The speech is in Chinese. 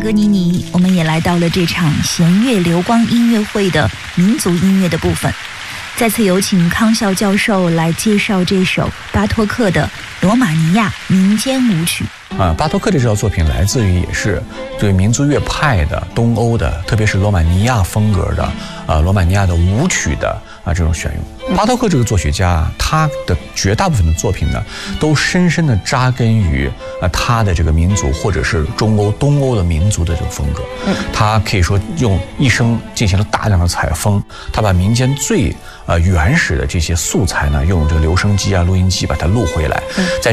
格尼尼，我们也来到了这场弦乐流光音乐会的民族音乐的部分。再次有请康笑教授来介绍这首巴托克的罗马尼亚民间舞曲。 巴托克这套作品来自于也是对民族乐派的东欧的，特别是罗马尼亚风格的罗马尼亚的舞曲的这种选用。巴托克这个作曲家，他的绝大部分的作品呢，都深深地扎根于他的这个民族或者是中欧、东欧的民族的这种风格。他可以说用一生进行了大量的采风，他把民间最原始的这些素材呢，用这个留声机录音机把它录回来，在